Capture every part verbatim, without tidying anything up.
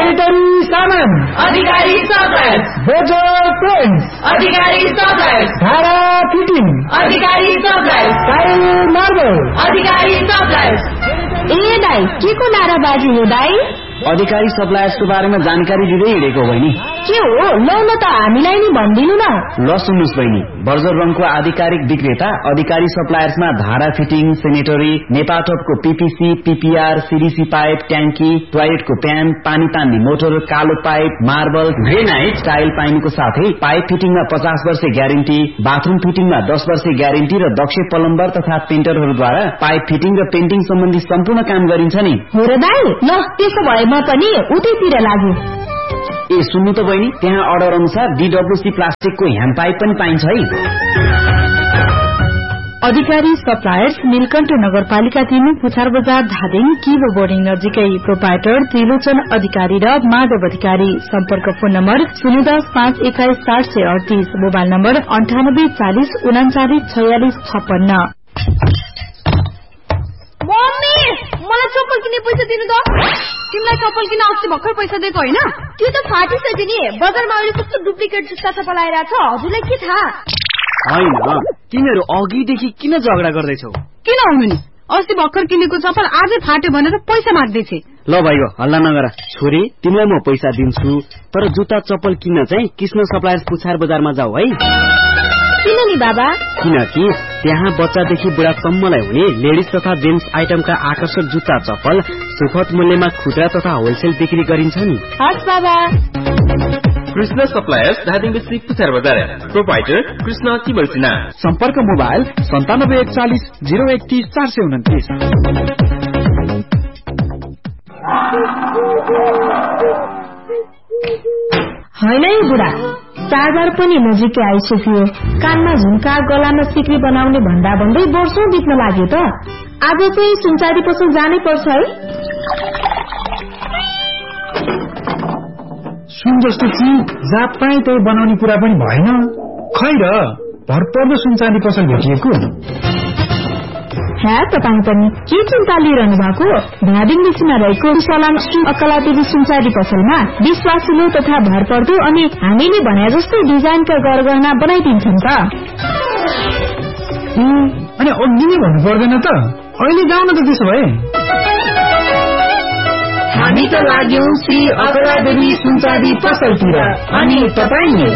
Sanitary सामान अधिकारी suppliers, बोजर paints अधिकारी suppliers, धारा fitting अधिकारी suppliers, tile marble अधिकारी suppliers. ए दाइ के को नाराबाजी हो दाइ? अधिकारी सप्लायर्सको बारेमा जानकारी दिँदै हिँडेको बहिनी। के हो ल ल त हामीलाई नि भनिदिनु न। ल सुन्नुस् बहिनी, बर्जर रङको आधिकारिक विक्रेता अधिकारी सप्लायर्समा धारा fitting, sanitary, नेपाटपको PPC, PPR, CDC pipe, ट्याङ्की, टोयलेटको प्यान, पानी तान्ने मोटर, कालो पाइप, मार्बल, ग्रेनाइट, टाइल पाइनुको साथै पाइप फिटिङमा पचास वर्ष ग्यारेन्टी, बाथरूम फिटिङमा दस वर्ष ग्यारेन्टी र दक्ष प्लम्बर तथा पेन्टरहरूद्वारा पाइप फिटिङ र पेन्टिङ सम्बन्धी सम्पूर्ण काम गरिन्छ नि। हो र दाइ, ल त्यसो भए म पनि उतैतिर लागु। ए सुन्नु त बहिनी, त्यहाँ अर्डर अनुसार डीडब्ल्यूसी प्लास्टिकको ह्यान्ड पाइप पनि पाइन्छ है। अधिकारी सप्लायर्स नीलकण्ठ नगरपालिका तीन पुछार बजार धादिङ किबो बोर्डिङ नजिकै। प्रोपाइटर त्रिलोचन अधिकारी र माधव अधिकारी। सम्पर्क फोन नम्बर शून्य दस पाँच एक्काइस सात सय अडतीस, मोबाइल नम्बर अन्ठानब्बे चालिस उनाचालिस छयालिस छप्पन्न। मम्मी मलाई चप्पल किन्ने पैसा दिनु त। तिमीलाई चप्पल किन अस्ति भर्खर पैसा दिएको होइन? त्यो त फाटिसक्यो नि। बजारमा अहिले कस्तो डुप्लिकेट जुत्ता चप्पल आइरहेछ, हजुरलाई के थाहा? होइन, तिमीहरू अघिदेखि किन झगडा गर्दैछौ? किन हुनु नि, अस्ति भर्खर किनेको चप्पल आजै फाट्यो भनेर पैसा माग्दैछ। ल भाइ हो, हल्ला नगर। छोरी, तिमीलाई म पैसा दिन्छु, तर जुत्ता चप्पल किन्न चाहिँ कृष्ण सप्लायर्स पुछार बजारमा जाऊ है। किन नि बाबा? किनकि त्यहाँ बच्चादेखि बुढासम्मलाई हुने लेडिज तथा जेन्ट्स आइटमका आकर्षक जुत्ता चप्पल सुपथ मूल्यमा खुद्रा तथा होलसेल बिक्री गरिन्छ नि। हस् बाबा। कृष्ण सप्लायर्स धादिङ डिस्ट्रिक्ट पुछार बजार। प्रोपाइटर कृष्ण किबल सिन्हा। सम्पर्क मोबाइल सन्तानब्बे एकचालिस जिरो एकतीस चार सय उन्तिस। होइन है बुढा, चार्जर पनि नजिकै आइसक्यो। कानमा झुम्का, गलामा सिक्री बनाउने भन्दा भन्दै वर्षौं बित्न लाग्यो त। आज चाहिँ सुनचारी पसल जानै पर्छ है। सुन जस्तो चिज जहाँ पाए त्यही बनाउने कुरा पनि भएन। खै र भरपर्दो सुनचाँदी पसल भेटिएको। हे तपाईँ पनि के चिन्ता लिइरहनु भएको? धादिङ बेसीमा रहेको सलाम श्री अकलादेवी सुनचाँदी पसलमा विश्वासिलो तथा भरपर्दो अनि हामीले भने जस्तै डिजाइनका गरगहना बनाइदिन्छन् त। अनि अघि नै भन्नु पर्दैन त? अहिले जाउँ न त त्यसो भए। हामी त लाग्यौं श्री अकलादेवी सुनचाँदी पसलतिर, अनि तपाईँ?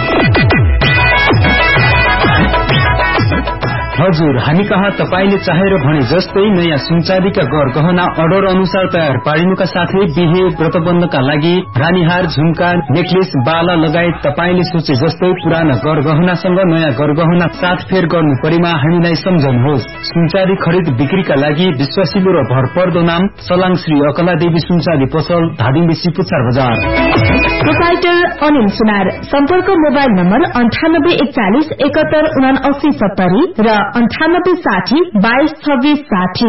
हजुर, हामी कहाँ तपाईले चाहेर भने जस्तै नयाँ सुनचाँदीका गरगहना अर्डर अनुसार तयार पारिनुका साथै बिहे व्रतबन्धका लागि रानीहार, झुम्का, नेकलेस, बाला लगायत तपाईले सोचे जस्तै पुराना गरगहनासँग नयाँ गरगहना साथफेर गर्नु परेमा हामीलाई सम्झनुहोस्। सुनचाँदी खरिद बिक्रीका लागि विश्वासिलो र भरपर्दो नाम सलाङ श्री अकलादेवी सुनचाँदी पसल, धादिङ बेसी पुछार बजार। प्रोपाइटर अनिल सुनार। सम्पर्क मोबाइल नम्बर अन्ठानब्बे एकचालिस एकहत्तर उनासी सत्तरी र अन्ठानब्बे साठी बाइस छब्बीस साठी।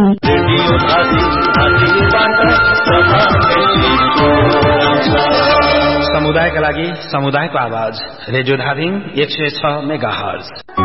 समुदायका लागि समुदायको आवाज रेडियो धादिङ एक सय छ मेगा हर्ज।